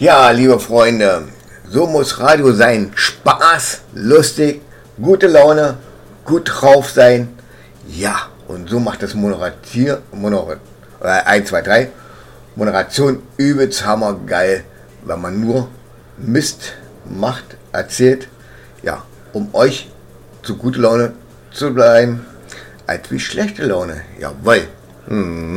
Ja, liebe Freunde, so muss Radio sein. Spaß, lustig, gute Laune, gut drauf sein. Ja, und so macht das 1, 2, 3. Moderation übelst hammergeil, wenn man nur Mist macht, erzählt, ja, um euch zu gute Laune zu bleiben, als wie schlechte Laune. Jawohl.